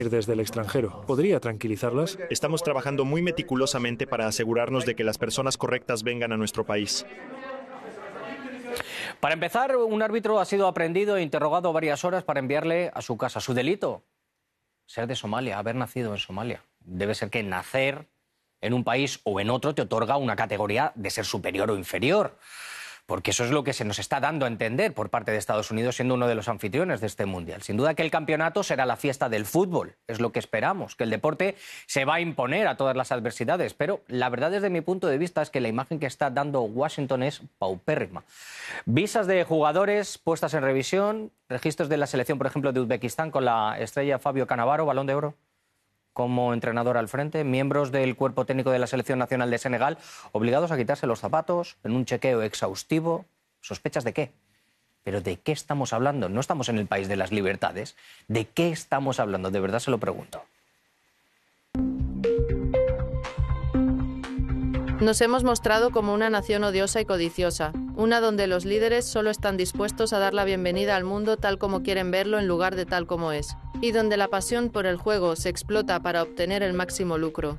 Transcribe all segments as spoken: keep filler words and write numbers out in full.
desde el extranjero. ¿Podría tranquilizarlas? Estamos trabajando muy meticulosamente para asegurarnos de que las personas correctas vengan a nuestro país. Para empezar, un árbitro ha sido aprehendido e interrogado varias horas para enviarle a su casa. Su delito: ser de Somalia, haber nacido en Somalia. Debe ser que nacer en un país o en otro te otorga una categoría de ser superior o inferior. Porque eso es lo que se nos está dando a entender por parte de Estados Unidos, siendo uno de los anfitriones de este Mundial. Sin duda que el campeonato será la fiesta del fútbol, es lo que esperamos, que el deporte se va a imponer a todas las adversidades. Pero la verdad, desde mi punto de vista, es que la imagen que está dando Washington es paupérrima. Visas de jugadores puestas en revisión, registros de la selección, por ejemplo, de Uzbekistán con la estrella Fabio Cannavaro, Balón de Oro, como entrenador al frente, miembros del cuerpo técnico de la Selección Nacional de Senegal obligados a quitarse los zapatos en un chequeo exhaustivo. ¿Sospechas de qué? ¿Pero de qué estamos hablando? No estamos en el país de las libertades. ¿De qué estamos hablando? De verdad se lo pregunto. Nos hemos mostrado como una nación odiosa y codiciosa, una donde los líderes solo están dispuestos a dar la bienvenida al mundo tal como quieren verlo en lugar de tal como es, y donde la pasión por el juego se explota para obtener el máximo lucro.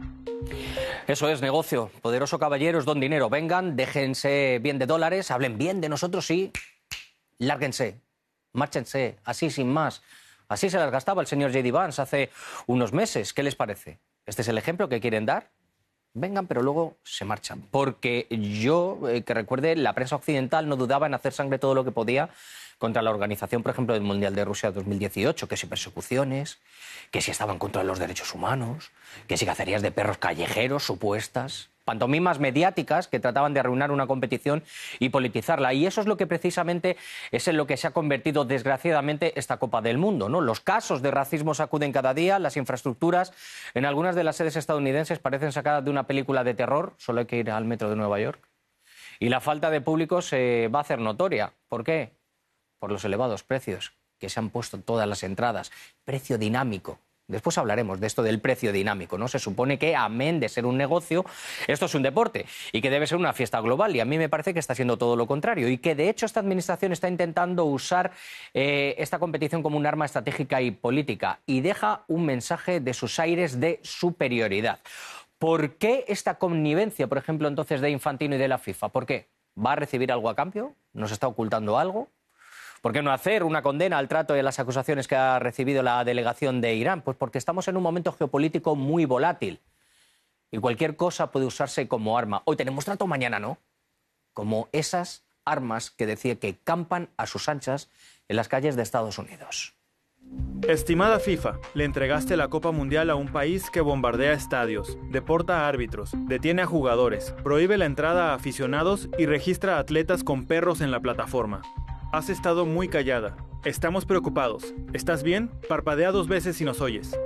Eso es negocio. Poderoso caballeros, don dinero. Vengan, déjense bien de dólares, hablen bien de nosotros y lárguense, márchense, así sin más. Así se las gastaba el señor J D Vance hace unos meses. ¿Qué les parece? ¿Este es el ejemplo que quieren dar? Vengan, pero luego se marchan. Porque yo, eh, que recuerde, la prensa occidental no dudaba en hacer sangre todo lo que podía contra la organización, por ejemplo, del Mundial de Rusia dos mil dieciocho, que si persecuciones, que si estaban contra los derechos humanos, que si cacerías de perros callejeros supuestas, pantomimas mediáticas que trataban de arruinar una competición y politizarla. Y eso es lo que precisamente es en lo que se ha convertido, desgraciadamente, esta Copa del Mundo, ¿no? Los casos de racismo sacuden cada día, las infraestructuras en algunas de las sedes estadounidenses parecen sacadas de una película de terror, solo hay que ir al metro de Nueva York. Y la falta de público se va a hacer notoria. ¿Por qué? Por los elevados precios que se han puesto en todas las entradas. Precio dinámico. Después hablaremos de esto del precio dinámico, ¿no? Se supone que, amén de ser un negocio, esto es un deporte y que debe ser una fiesta global. Y a mí me parece que está siendo todo lo contrario. Y que, de hecho, esta administración está intentando usar eh, esta competición como un arma estratégica y política. Y deja un mensaje de sus aires de superioridad. ¿Por qué esta connivencia, por ejemplo, entonces, de Infantino y de la FIFA? ¿Por qué? ¿Va a recibir algo a cambio? ¿Nos está ocultando algo? ¿Por qué no hacer una condena al trato y a las acusaciones que ha recibido la delegación de Irán? Pues porque estamos en un momento geopolítico muy volátil y cualquier cosa puede usarse como arma. Hoy tenemos trato, mañana no. Como esas armas que decía que campan a sus anchas en las calles de Estados Unidos. Estimada FIFA, le entregaste la Copa Mundial a un país que bombardea estadios, deporta a árbitros, detiene a jugadores, prohíbe la entrada a aficionados y registra a atletas con perros en la plataforma. Has estado muy callada. Estamos preocupados. ¿Estás bien? Parpadea dos veces si nos oyes.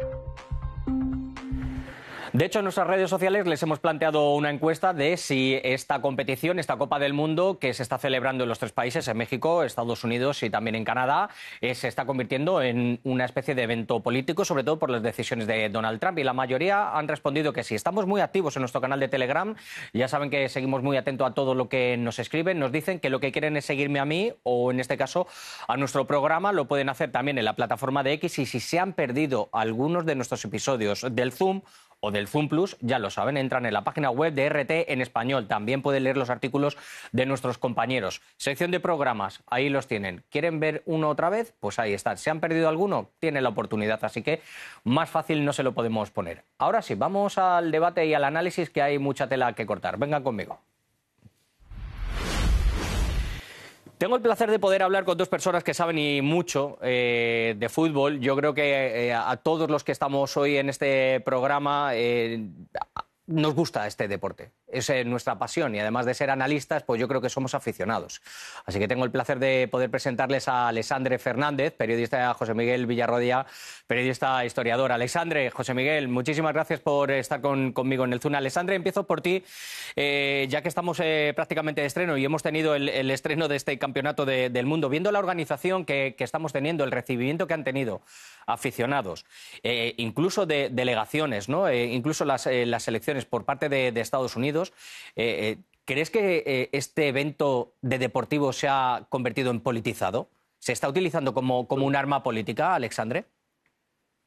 De hecho, en nuestras redes sociales les hemos planteado una encuesta de si esta competición, esta Copa del Mundo, que se está celebrando en los tres países, en México, Estados Unidos y también en Canadá, eh, se está convirtiendo en una especie de evento político, sobre todo por las decisiones de Donald Trump. Y la mayoría han respondido que sí. Estamos muy activos en nuestro canal de Telegram. Ya saben que seguimos muy atentos a todo lo que nos escriben. Nos dicen que lo que quieren es seguirme a mí o, en este caso, a nuestro programa. Lo pueden hacer también en la plataforma de X. Y si se han perdido algunos de nuestros episodios del Zoom o del Zoom Plus, ya lo saben, entran en la página web de R T en español. También pueden leer los artículos de nuestros compañeros. Sección de programas, ahí los tienen. ¿Quieren ver uno otra vez? Pues ahí está. ¿Se han perdido alguno? Tienen la oportunidad, así que más fácil no se lo podemos poner. Ahora sí, vamos al debate y al análisis, que hay mucha tela que cortar. Vengan conmigo. Tengo el placer de poder hablar con dos personas que saben y mucho eh, de fútbol. Yo creo que eh, a todos los que estamos hoy en este programa eh, nos gusta este deporte. Es eh, nuestra pasión y, además de ser analistas, pues yo creo que somos aficionados. Así que tengo el placer de poder presentarles a Alexandre Fernández, periodista, y a José Miguel Villarrodia, periodista historiador. Alexandre, José Miguel, muchísimas gracias por estar con, conmigo en el Zoom. Alexandre, empiezo por ti, eh, ya que estamos eh, prácticamente de estreno y hemos tenido el, el estreno de este campeonato de, del mundo, viendo la organización que, que estamos teniendo, el recibimiento que han tenido aficionados, eh, incluso de delegaciones, ¿no? Eh, incluso las, eh, las selecciones por parte de, de Estados Unidos. Eh, eh, ¿Crees que eh, este evento de deportivo se ha convertido en politizado? ¿Se está utilizando como, como un arma política, Alexandre?